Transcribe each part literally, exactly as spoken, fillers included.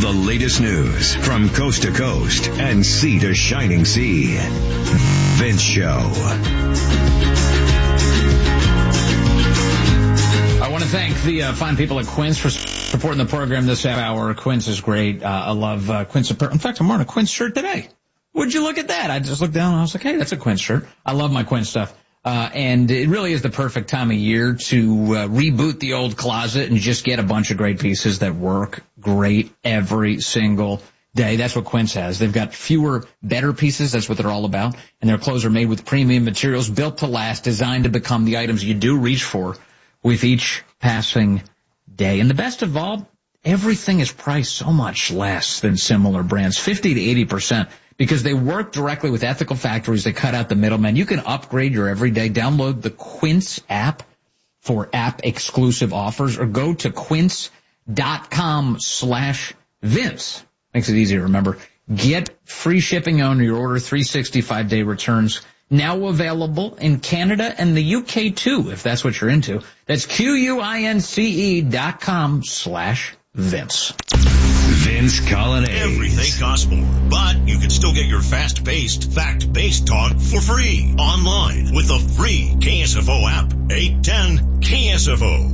the latest news from coast to coast and sea to shining sea. Vince Show. I want to thank the uh, fine people at Quince for supporting the program this hour. Quince is great. Uh, I love uh, Quince. In fact, I'm wearing a Quince shirt today. Would you look at that? I just looked down and I was like, hey, that's a Quince shirt. I love my Quince stuff. Uh, and it really is the perfect time of year to uh, reboot the old closet and just get a bunch of great pieces that work great every single day. That's what Quince has. They've got fewer, better pieces. That's what they're all about. And their clothes are made with premium materials, built to last, designed to become the items you do reach for with each passing day. And the best of all, everything is priced so much less than similar brands, fifty to eighty percent. Because they work directly with ethical factories. They cut out the middlemen. You can upgrade your everyday. Download the Quince app for app-exclusive offers or go to quince.com slash Vince. Makes it easy to remember. Get free shipping on your order, three hundred sixty-five day returns. Now available in Canada and the U K, too, if that's what you're into. That's Q-U-I-N-C-E dot com slash Vince. Vince Collanes. Everything costs more, but you can still get your fast-paced, fact-based talk for free online with the free K S F O app. eight ten K S F O.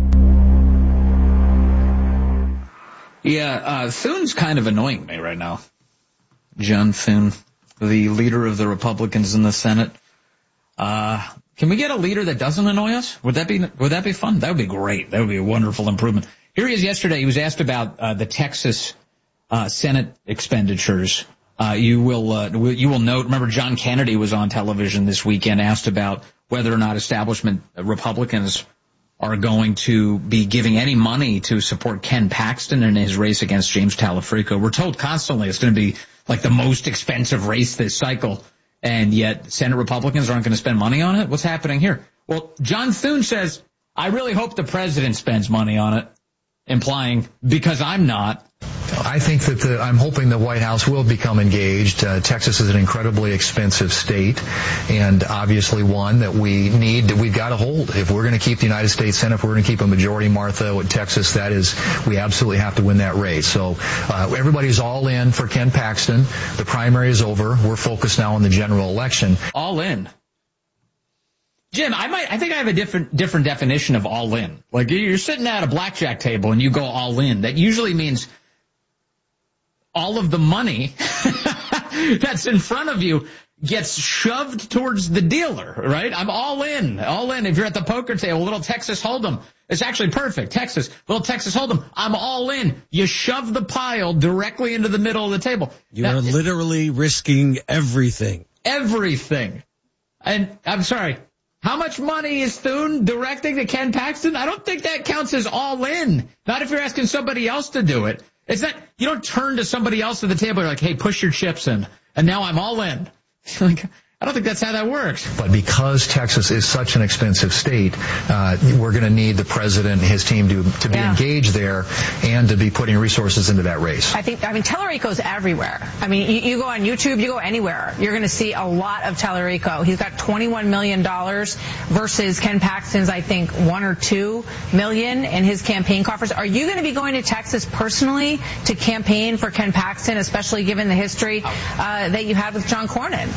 Yeah, uh, Thune's kind of annoying me right now. John Thune, the leader of the Republicans in the Senate. Uh, can we get a leader that doesn't annoy us? Would that be, would that be fun? That would be great. That would be a wonderful improvement. Here he is yesterday. He was asked about uh, the Texas uh, Senate expenditures. Uh, you will uh, you will note, remember John Kennedy was on television this weekend, asked about whether or not establishment Republicans are going to be giving any money to support Ken Paxton in his race against James Talafrico. We're told constantly it's going to be like the most expensive race this cycle, and yet Senate Republicans aren't going to spend money on it. What's happening here? Well, John Thune says, I really hope the president spends money on it, implying because I'm not. I think that the, I'm hoping the White House will become engaged. Uh, Texas is an incredibly expensive state, and obviously one that we need, that we've got to hold. If we're going to keep the United States Senate, if we're going to keep a majority, Martha, with Texas, that is, we absolutely have to win that race. So uh, everybody's all in for Ken Paxton. The primary is over. We're focused now on the general election. All in. Jim, I might, I think I have a different, different definition of all in. Like you're sitting at a blackjack table and you go all in. That usually means all of the money that's in front of you gets shoved towards the dealer, right? I'm all in, all in. If you're at the poker table, little Texas Hold'em, it's actually perfect. Texas, little Texas Hold'em, I'm all in. You shove the pile directly into the middle of the table. You now, are literally risking everything. Everything. And I'm sorry. How much money is Thune directing to Ken Paxton? I don't think that counts as all in. Not if you're asking somebody else to do it. It's not, you don't turn to somebody else at the table and you're like, hey, push your chips in. And now I'm all in. Like, I don't think that's how that works. But because Texas is such an expensive state, uh, we're going to need the president and his team to, to be yeah. engaged there and to be putting resources into that race. I think, I mean, Tellerico's everywhere. I mean, you, you go on YouTube, you go anywhere, you're going to see a lot of Tellerico. He's got twenty-one million dollars versus Ken Paxton's, I think, one or two million in his campaign coffers. Are you going to be going to Texas personally to campaign for Ken Paxton, especially given the history uh, that you had with John Cornyn?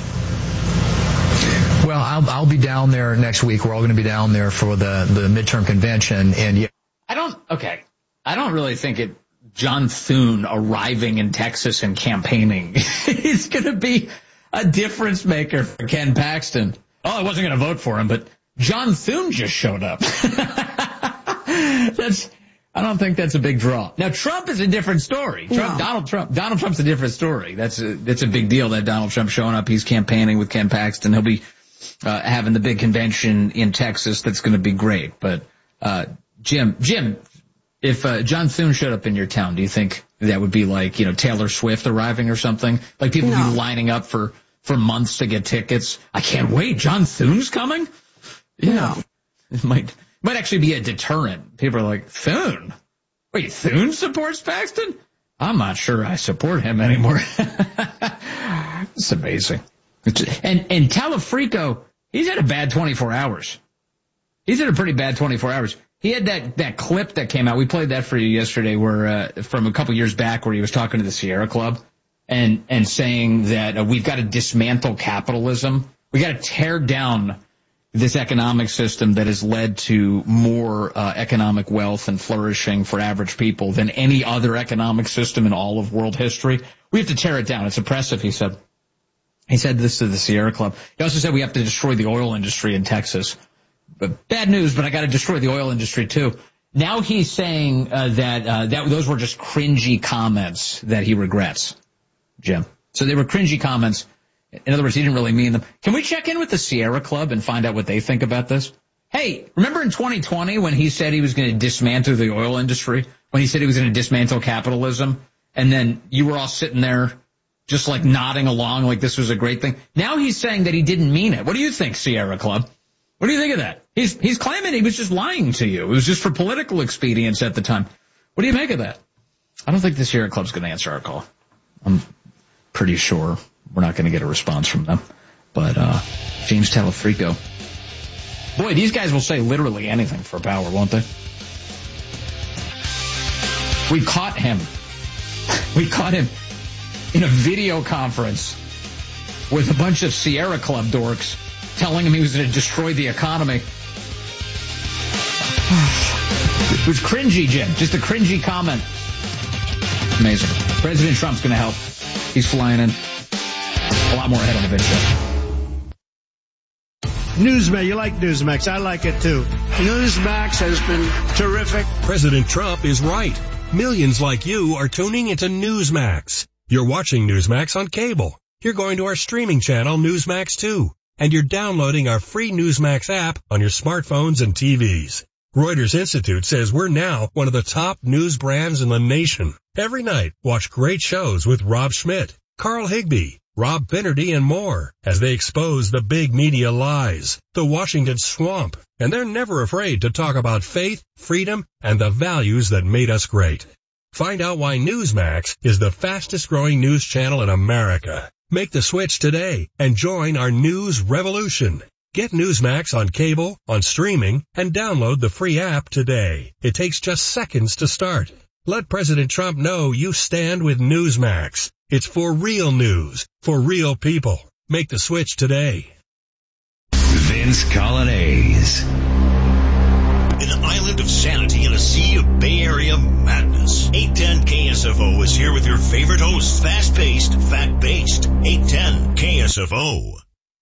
Well, I'll, I'll be down there next week. We're all going to be down there for the, the midterm convention. And yeah. I don't, okay. I don't really think it, John Thune arriving in Texas and campaigning is going to be a difference maker for Ken Paxton. Oh, I wasn't going to vote for him, but John Thune just showed up. That's, I don't think that's a big draw. Now, Trump is a different story. Trump, no. Donald Trump, Donald Trump's a different story. That's a, that's a big deal that Donald Trump showing up. He's campaigning with Ken Paxton. He'll be Uh, having the big convention in Texas. That's going to be great. But, uh, Jim, Jim, if, uh, John Thune showed up in your town, do you think that would be like, you know, Taylor Swift arriving or something? Like people no. would be lining up for, for months to get tickets. I can't wait. John Thune's coming? Yeah. No. It might, might actually be a deterrent. People are like, Thune? Wait, Thune supports Paxton? I'm not sure I support him anymore. It's amazing. And, and Talafrico, he's had a bad twenty-four hours. He's had a pretty bad twenty-four hours. He had that, that clip that came out. We played that for you yesterday where, uh, from a couple years back where he was talking to the Sierra Club and, and saying that uh, we've got to dismantle capitalism. We got to tear down this economic system that has led to more uh, economic wealth and flourishing for average people than any other economic system in all of world history. We have to tear it down. It's oppressive, he said. He said this to the Sierra Club. He also said we have to destroy the oil industry in Texas. But bad news, but I got to destroy the oil industry too. Now he's saying uh, that uh, that those were just cringy comments that he regrets, Jim. So they were cringy comments. In other words, he didn't really mean them. Can we check in with the Sierra Club and find out what they think about this? Hey, remember in twenty twenty when he said he was going to dismantle the oil industry? When he said he was going to dismantle capitalism? And then you were all sitting there just like nodding along like this was a great thing. Now he's saying that he didn't mean it. What do you think, Sierra Club? What do you think of that? He's he's claiming he was just lying to you. It was just for political expedience at the time. What do you make of that? I don't think the Sierra Club's going to answer our call. I'm pretty sure we're not going to get a response from them. But uh James Telefrico. Boy, these guys will say literally anything for power, won't they? We caught him. We caught him in a video conference with a bunch of Sierra Club dorks telling him he was going to destroy the economy. It was cringy, Jim. Just a cringy comment. Amazing. President Trump's going to help. He's flying in. A lot more ahead on the video. Newsmax, you like Newsmax. I like it too. Newsmax has been terrific. President Trump is right. Millions like you are tuning into Newsmax. You're watching Newsmax on cable. You're going to our streaming channel, Newsmax two. And you're downloading our free Newsmax app on your smartphones and T Vs. Reuters Institute says we're now one of the top news brands in the nation. Every night, watch great shows with Rob Schmidt, Carl Higbie, Rob Finnerty, and more as they expose the big media lies, the Washington swamp, and they're never afraid to talk about faith, freedom, and the values that made us great. Find out why Newsmax is the fastest growing news channel in America. Make the switch today and join our news revolution. Get Newsmax on cable, on streaming, and download the free app today. It takes just seconds to start. Let President Trump know you stand with Newsmax. It's for real news, for real people. Make the switch today. Vince Colonnese. An island of sanity in a sea of Bay Area madness. eight ten K S F O is here with your favorite hosts. Fast-paced, fact-based. eight ten K S F O.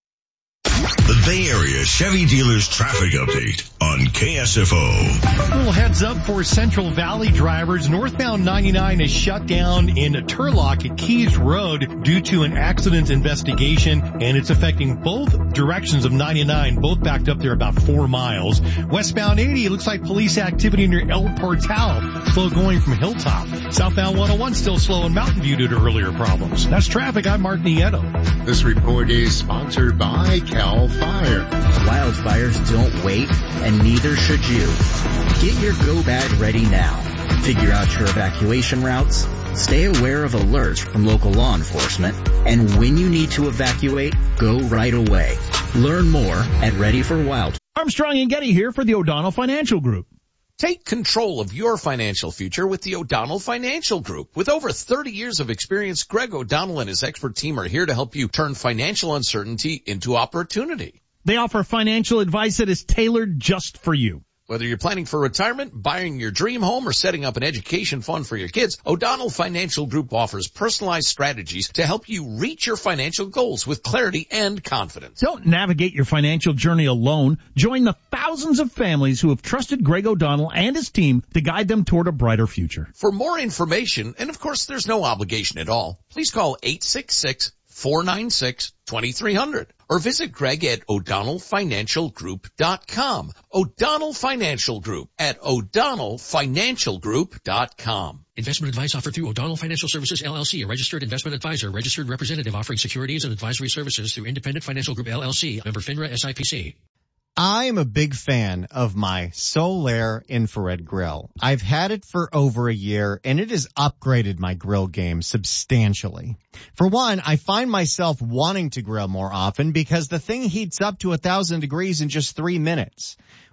The Bay Area Chevy Dealers Traffic Update on K S F O. A little heads up for Central Valley drivers. Northbound ninety-nine is shut down in Turlock at Keys Road due to an accident investigation, and it's affecting both directions of ninety-nine, both backed up there about four miles. Westbound eighty, it looks like police activity near El Portal, slow going from Hilltop. Southbound one oh one still slow in Mountain View due to earlier problems. That's traffic. I'm Mark Nieto. This report is sponsored by Cal Fire. Wildfires don't wait, and neither should you. Get your go bag ready now. Figure out your evacuation routes, stay aware of alerts from local law enforcement, and when you need to evacuate, go right away. Learn more at Ready for Wild. Armstrong and Getty here for the O'Donnell Financial Group. Take control of your financial future with the O'Donnell Financial Group. With over thirty years of experience, Greg O'Donnell and his expert team are here to help you turn financial uncertainty into opportunity. They offer financial advice that is tailored just for you. Whether you're planning for retirement, buying your dream home, or setting up an education fund for your kids, O'Donnell Financial Group offers personalized strategies to help you reach your financial goals with clarity and confidence. Don't navigate your financial journey alone. Join the thousands of families who have trusted Greg O'Donnell and his team to guide them toward a brighter future. For more information, and of course there's no obligation at all, please call eight six six, four nine six, two three zero zero or visit Greg at O'Donnell Financial Group dot com. O'Donnell Financial Group at O'Donnell Financial Group dot com. Investment advice offered through O'Donnell Financial Services, L L C, a registered investment advisor, registered representative offering securities and advisory services through Independent Financial Group, L L C, member FINRA S I P C. I'm a big fan of my Solaire infrared grill. I've had it for over a year, and it has upgraded my grill game substantially. For one, I find myself wanting to grill more often because the thing heats up to a thousand degrees in just three minutes.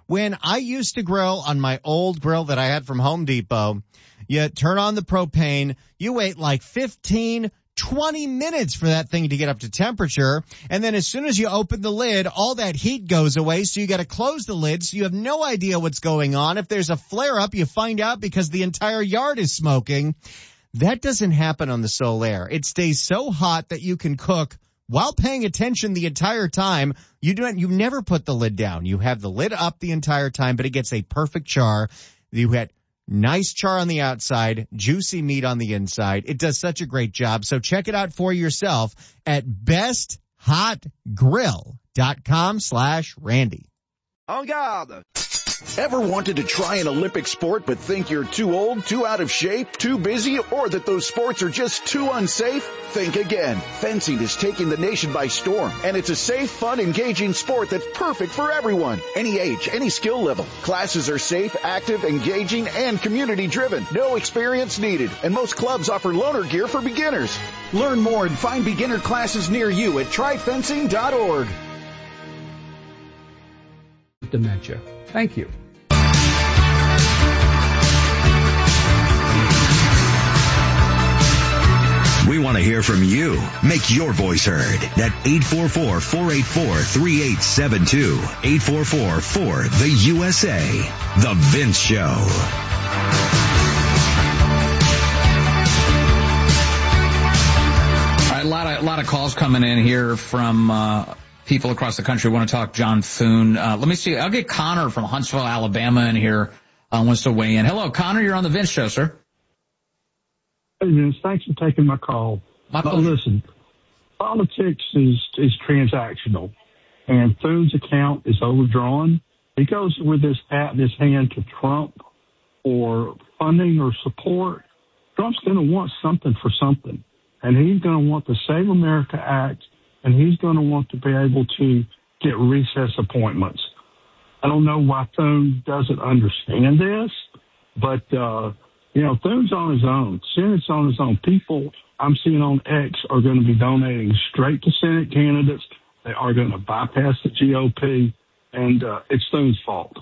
When I used to grill on my old grill that I had from Home Depot, you turn on the propane, you wait like fifteen, twenty minutes for that thing to get up to temperature. And then as soon as you open the lid, all that heat goes away. So you got to close the lid. So you have no idea what's going on. If there's a flare up, you find out because the entire yard is smoking. That doesn't happen on the Solaire. It stays so hot that you can cook while paying attention the entire time. You don't, you never put the lid down. You have the lid up the entire time, but it gets a perfect char. You get nice char on the outside, juicy meat on the inside. It does such a great job. So check it out for yourself at best hot grill dot com slash Randy. En garde! Ever wanted to try an Olympic sport but think you're too old, too out of shape, too busy, or that those sports are just too unsafe? Think again. Fencing is taking the nation by storm, and it's a safe, fun, engaging sport that's perfect for everyone. Any age, any skill level. Classes are safe, active, engaging, and community-driven. No experience needed, and most clubs offer loaner gear for beginners. Learn more and find beginner classes near you at try fencing dot org. Dementia. Thank you. We want to hear from you. Make your voice heard at eight four four, four eight four, three eight seven two. eight four four, four, the U S A. The Vince Show. All right, a lot of, a lot of calls coming in here from uh, people across the country who want to talk John Thune. Uh, let me see. I'll get Connor from Huntsville, Alabama in here. Uh, wants to weigh in. Hello, Connor. You're on the Vince Show, sir. Hey, Vince, thanks for taking my call. My but listen, politics is, is transactional, and Thune's account is overdrawn. He goes with his hat in his hand to Trump for funding or support. Trump's going to want something for something, and he's going to want the Save America Act, and he's going to want to be able to get recess appointments. I don't know why Thune doesn't understand this, but, uh, you know, Thune's on his own. Senate's on his own. People I'm seeing on X are going to be donating straight to Senate candidates. They are going to bypass the G O P, and uh, it's Thune's fault.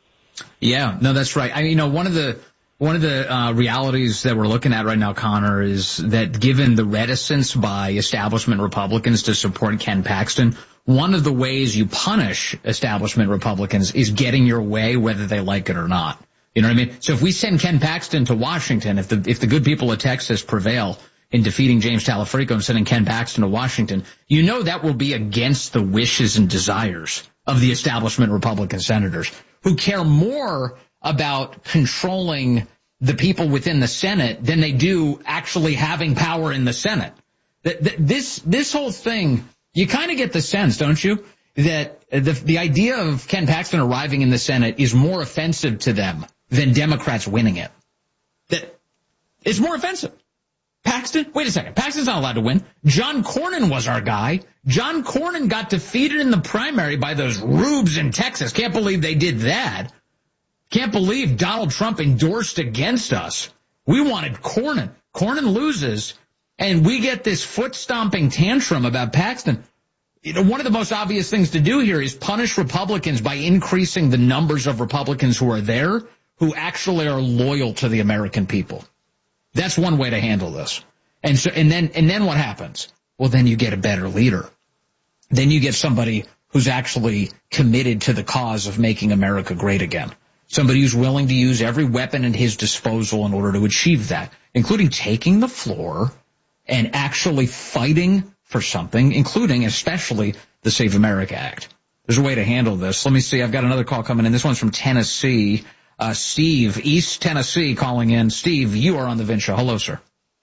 Yeah, no, that's right. I mean, you know, one of the one of the uh, realities that we're looking at right now, Connor, is that given the reticence by establishment Republicans to support Ken Paxton, one of the ways you punish establishment Republicans is getting your way whether they like it or not. You know what I mean? So if we send Ken Paxton to Washington, if the if the good people of Texas prevail in defeating James Talafrico and sending Ken Paxton to Washington, you know that will be against the wishes and desires of the establishment Republican senators who care more about controlling the people within the Senate than they do actually having power in the Senate. This this whole thing, you kind of get the sense, don't you, that the the idea of Ken Paxton arriving in the Senate is more offensive to them than Democrats winning it. That it's more offensive. Paxton, wait a second. Paxton's not allowed to win. John Cornyn was our guy. John Cornyn got defeated in the primary by those rubes in Texas. Can't believe they did that. Can't believe Donald Trump endorsed against us. We wanted Cornyn. Cornyn loses, and we get this foot-stomping tantrum about Paxton. You know, one of the most obvious things to do here is punish Republicans by increasing the numbers of Republicans who are there who actually are loyal to the American people. That's one way to handle this. And so, and then, and then what happens? Well, then you get a better leader. Then you get somebody who's actually committed to the cause of making America great again. Somebody who's willing to use every weapon at his disposal in order to achieve that, including taking the floor and actually fighting for something, including especially the Save America Act. There's a way to handle this. Let me see. I've got another call coming in. This one's from Tennessee. Uh, Steve, East Tennessee, calling in. Steve, you are on the Vince Show. Hello, sir.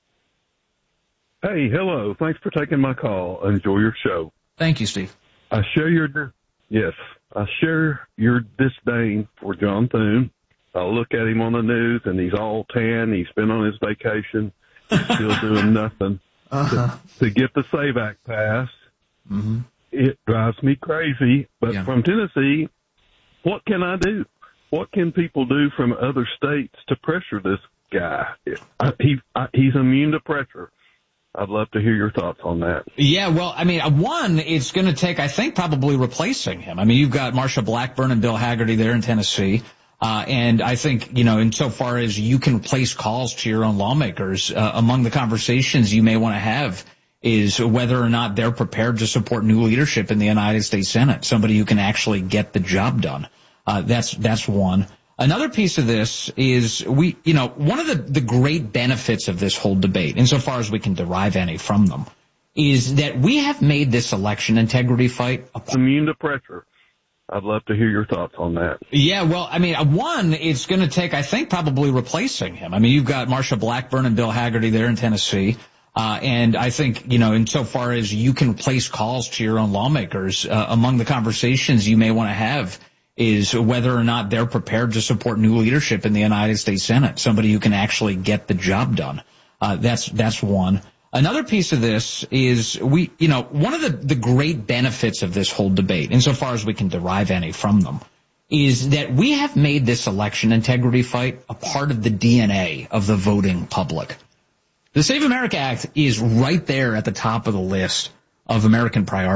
Hey, hello. Thanks for taking my call. Enjoy your show. Thank you, Steve. I share your, yes, I share your disdain for John Thune. I look at him on the news and he's all tan. He's been on his vacation. He's still doing nothing uh-huh. to, to get the SAVE Act passed. Mm-hmm. It drives me crazy. But yeah. From Tennessee, what can I do? What can people do from other states to pressure this guy? I, he, I, he's immune to pressure. I'd love to hear your thoughts on that. Yeah, well, I mean, one, it's going to take, I think, probably replacing him. I mean, you've got Marsha Blackburn and Bill Hagerty there in Tennessee. Uh, and I think, you know, insofar as you can place calls to your own lawmakers, uh, among the conversations you may want to have is whether or not they're prepared to support new leadership in the United States Senate, somebody who can actually get the job done. Uh, that's, that's one. Another piece of this is we, you know, one of the, the great benefits of this whole debate, insofar as we can derive any from them, is that we have made this election integrity fight a immune to pressure. I'd love to hear your thoughts on that. Yeah, well, I mean, one, it's going to take, I think, probably replacing him. I mean, you've got Marsha Blackburn and Bill Hagerty there in Tennessee. Uh, and I think, you know, insofar as you can place calls to your own lawmakers, uh, among the conversations you may want to have is whether or not they're prepared to support new leadership in the United States Senate, somebody who can actually get the job done. Uh, that's, that's one. Another piece of this is we, you know, one of the, the great benefits of this whole debate, insofar as we can derive any from them, is that we have made this election integrity fight a part of the D N A of the voting public. The Save America Act is right there at the top of the list of American priorities.